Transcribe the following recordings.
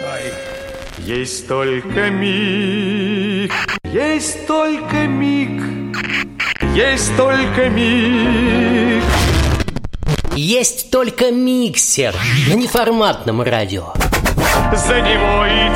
Есть только миг, есть только миг, есть только миг. Есть только миксер на неформатном радио. За него и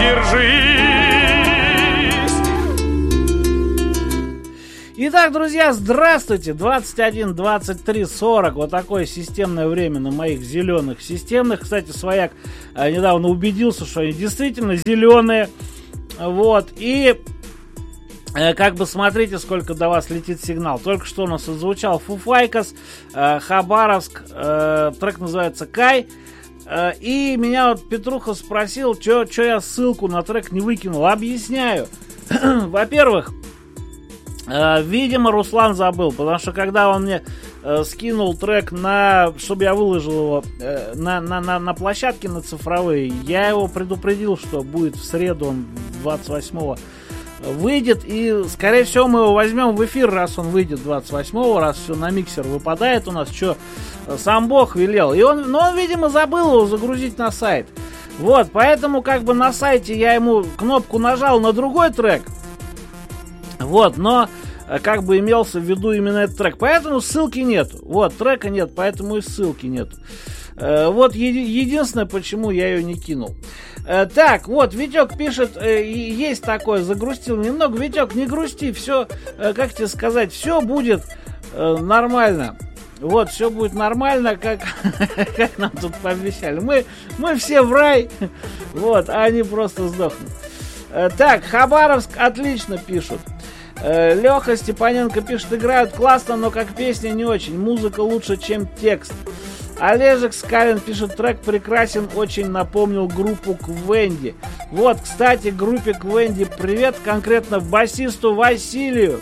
держись. Итак, друзья, здравствуйте. 21, 23, 40. Вот такое системное время на моих зеленых системных. Кстати, Свояк недавно убедился, что они действительно зеленые. Вот. И как бы смотрите, сколько до вас летит сигнал. Только что у нас отзвучал Foo Fighters, Хабаровск, трек называется «Кай». И меня вот Петруха спросил, что я ссылку на трек не выкинул. Объясняю. Во-первых, видимо, Руслан забыл, потому что когда он мне скинул трек, чтобы я выложил его на площадке, на цифровые, я его предупредил, что будет в среду, он 28-го выйдет, и, скорее всего, мы его возьмем в эфир, раз он выйдет 28-го, раз все на миксер выпадает у нас, что сам Бог велел. И он, видимо, забыл его загрузить на сайт. Вот, поэтому, как бы на сайте я ему кнопку нажал на другой трек, вот, но как бы имелся в виду именно этот трек, поэтому ссылки нету. Вот, трека нет, поэтому и ссылки нету. Вот единственное, почему я ее не кинул. Так, вот, Витек пишет, есть такое, загрустил немного. Витек, не грусти, все, как тебе сказать, все будет нормально. Вот, все будет нормально, как нам тут пообещали. Мы все в рай, вот, а они просто сдохнут. Так, Хабаровск отлично пишут. Леха Степаненко пишет, играют классно, но как песня не очень. Музыка лучше, чем текст. Олежек Скалин пишет, трек прекрасен, очень напомнил группу Квенди. Вот, кстати, группе Квенди привет, конкретно басисту Василию.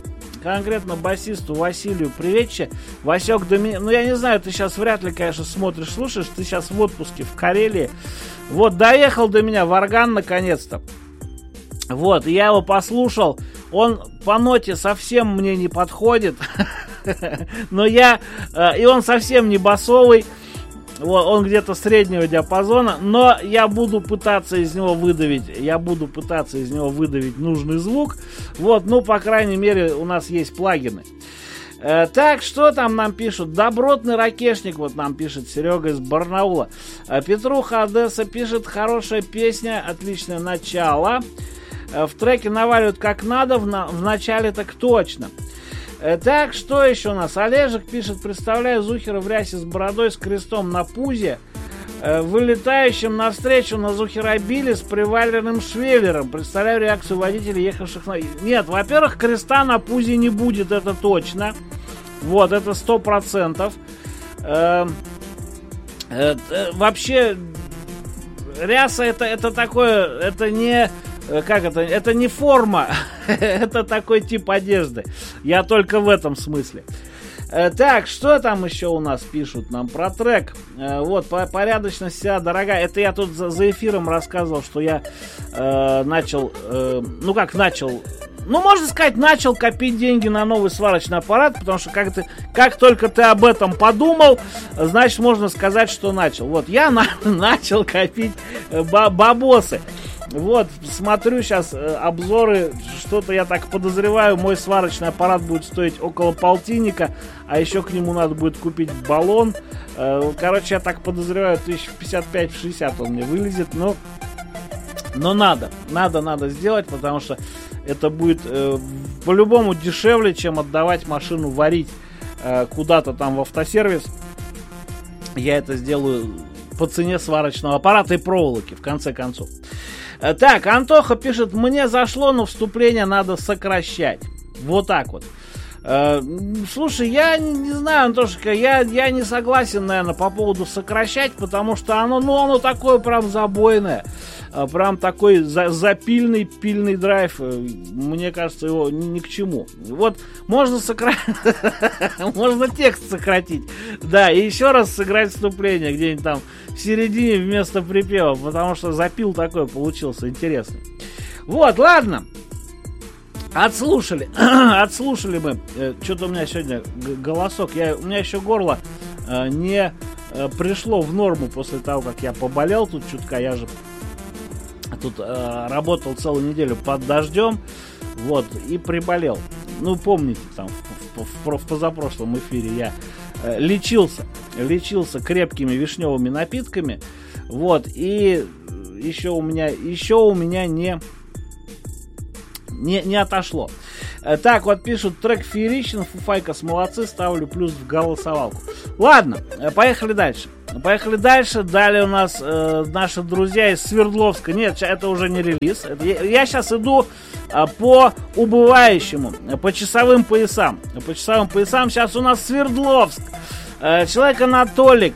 Приветче. Васек, я не знаю, ты сейчас вряд ли, конечно, смотришь, слушаешь, ты сейчас в отпуске в Карелии. Вот, доехал до меня Варган наконец-то. Вот, я его послушал. Он по ноте совсем мне не подходит. Но и он совсем не басовый. Вот, он где-то среднего диапазона. Но я буду пытаться из него выдавить нужный звук. Вот, по крайней мере, у нас есть плагины. Так, что там нам пишут? Добротный ракешник, вот нам пишет Серега из Барнаула. Петруха Одесса пишет, хорошая песня, отличное начало. В треке наваливают как надо, в начале так точно. Так, что еще у нас? Олежек пишет, представляю Зухера в рясе с бородой, с крестом на пузе, вылетающим навстречу на Зухерабиле с приваленным швеллером. Представляю реакцию водителей, ехавших на... Нет, во-первых, креста на пузе не будет, это точно. Вот, это 100%. Вообще, ряса это такое, это не... Как это? Это не форма, это такой тип одежды. Я только в этом смысле. Так, что там еще у нас пишут нам про трек? Вот, порядочность вся дорогая. Это я тут за эфиром рассказывал, что я начал, можно сказать, начал копить деньги на новый сварочный аппарат, потому что как только ты об этом подумал, значит, можно сказать, что начал. Вот, я начал копить бабосы. Вот, смотрю сейчас обзоры, что-то я так подозреваю, мой сварочный аппарат будет стоить около полтинника, а еще к нему надо будет купить баллон. Короче, я так подозреваю, 1055-60 он мне вылезет, но надо сделать, потому что это будет по-любому дешевле, чем отдавать машину варить куда-то там в автосервис. Я это сделаю по цене сварочного аппарата и проволоки, в конце концов. Так, Антоха пишет, мне зашло, но вступление надо сокращать. Вот так вот. Слушай, я не знаю, Антошка, я не согласен, наверное, по поводу сокращать, потому что оно такое прям забойное. Прям такой пильный драйв. Мне кажется, его ни к чему. Вот, можно можно текст сократить. Да, и еще раз сыграть вступление где-нибудь там в середине вместо припева, потому что запил такой получился интересный. Вот, ладно. Отслушали мы. Что-то у меня сегодня голосок. У меня еще горло не пришло в норму после того, как я поболел тут чутка. Я же Тут работал целую неделю под дождем, вот, и приболел. Ну, помните, там в позапрошлом эфире я лечился крепкими вишневыми напитками, вот, и еще у меня не отошло. Так, вот пишут, трек фееричен, Фуфайкас молодцы, ставлю плюс в голосовалку. Ладно, поехали дальше. Далее у нас наши друзья из Свердловска. Нет, это уже не релиз. Я сейчас иду по убывающему, по часовым поясам. Сейчас у нас Свердловск. Человек Анатолик,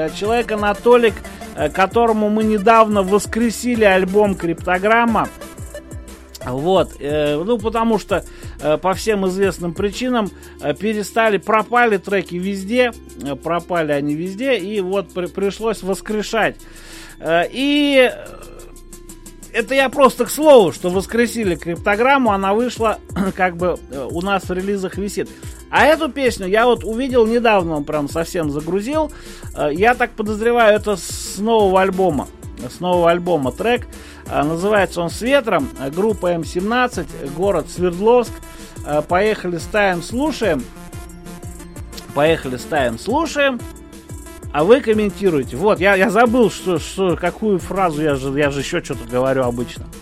которому мы недавно воскресили альбом «Криптограмма». Вот, ну, потому что по всем известным причинам пропали треки везде, пропали они везде, и вот пришлось воскрешать. И это я просто к слову, что воскресили «Криптограмму», она вышла, как бы у нас в релизах висит. А эту песню я вот увидел недавно, он прям совсем загрузил, я так подозреваю, это с нового альбома трек. Называется он «С ветром», группа М17, город Свердловск. Поехали, ставим, слушаем. А вы комментируете. Вот, я забыл, какую фразу я же еще что-то говорю обычно.